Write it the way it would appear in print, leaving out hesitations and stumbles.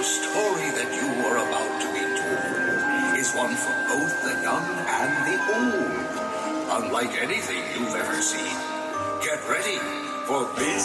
The story that you are about to be told is one for both the young and the old. Unlike anything you've ever seen. Get ready for this.